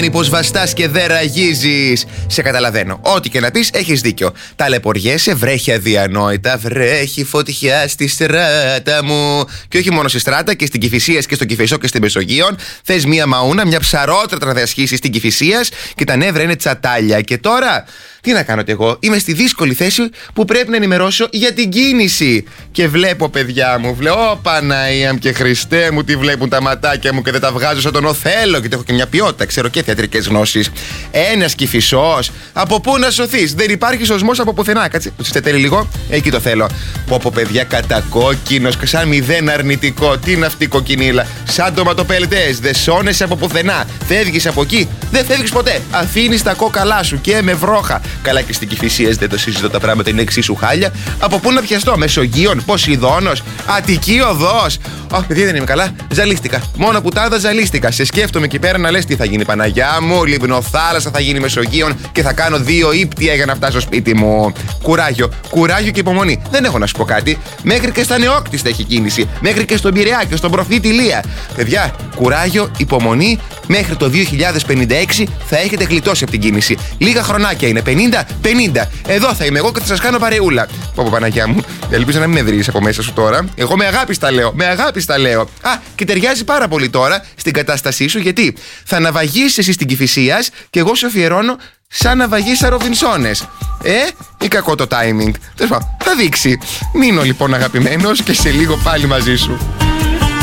σημαίνει πως βαστάς και δεν ραγίζεις. Σε καταλαβαίνω. Ό,τι και να πεις, έχεις δίκιο. Ταλαιπωριέσαι, βρέχει αδιανόητα. Βρέχει φωτιά στη στράτα μου. Και όχι μόνο στη στράτα, και στην Κηφισίας και στο Κηφισό και στην Μεσογείων. Θες μία μαούνα, μια ψαρότρατα να διασχίσεις στην Κηφισίας και τα νεύρα είναι τσατάλια. Και τώρα, τι να κάνω κι εγώ? Είμαι στη δύσκολη θέση που πρέπει να ενημερώσω για την κίνηση. Και βλέπω, παιδιά μου, Ω Παναία μου και Χριστέ μου, τι βλέπουν τα ματάκια μου και δεν τα βγάζω σαν τον Οθέλο. Και έχω και μια ποιότητα, ξέρω και θεατρικές γνώσεις. Ένας Κηφισός, από πού να σωθείς? Δεν υπάρχει σωσμός από πουθενά. Κάτσε, το συστετέλει λίγο, εκεί το θέλω. Πω, παιδιά, κατακόκκινος, σαν μηδέν αρνητικό. Τι είναι αυτή η κοκκινίλα? Σαν ντοματοπελτές, δεν σώνεσαι από πουθενά. Φεύγεις από εκεί, δεν φεύγεις ποτέ. Αφήνεις τα κόκαλά σου και με βρόχα. Καλά, και στην Κηφισίας δεν το συζητώ, τα πράγματα είναι εξίσου χάλια. Από πού να πιαστώ? Μεσογείων, Ποσειδώνος, Αττική Οδός. Παιδιά, δεν είμαι καλά. Ζαλίστηκα. Μόνο πουτάδα ζαλίστηκα. Σε σκέφτομαι εκεί πέρα να λες τι θα γίνει, Παναγιά μου. Λιμνοθάλασσα θα γίνει Μεσογείων και θα κάνω 2 ύπτια για να φτάσω στο σπίτι μου. Κουράγιο και υπομονή. Δεν έχω να σου πω κάτι. Μέχρι και στα Νεόκτιστα έχει κίνηση. Μέχρι και στον Πειραιά και στον Προφήτη Ηλία. Παιδιά, κουράγιο, υπομονή. Μέχρι το 2056 θα έχετε γλιτώσει από την κίνηση. Λίγα χρονάκια είναι. 50. Εδώ θα είμαι εγώ και θα σας κάνω παρεούλα. Πω, Παναγιά μου. Ελπίζω να μην με βρεις από μέσα σου τώρα. Εγώ με αγάπη τα λέω. Και ταιριάζει πάρα πολύ τώρα στην κατάστασή σου, γιατί θα ναυαγίσεις εσύ στην Κηφισίας και εγώ σου αφιερώνω σαν ναυαγίσα Ροβινσόνες. Ή κακό το timing? Θα δείξει. Μείνω λοιπόν αγαπημένος και σε λίγο πάλι μαζί σου.